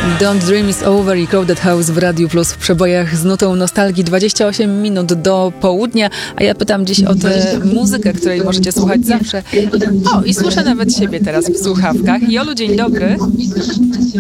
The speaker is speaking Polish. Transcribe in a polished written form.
Don't Dream Is Over i Crowded House w Radiu Plus w przebojach z nutą nostalgii. 28 minut do południa, a ja pytam dziś o tę muzykę, której możecie słuchać zawsze. O, i słyszę nawet siebie teraz w słuchawkach. Jolu, dzień dobry.